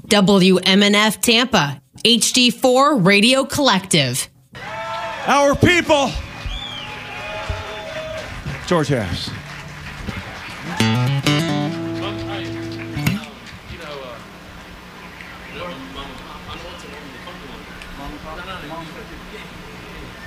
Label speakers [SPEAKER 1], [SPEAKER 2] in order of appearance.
[SPEAKER 1] WMNF Tampa, HD4 Radio Collective.
[SPEAKER 2] Our people. George Harris.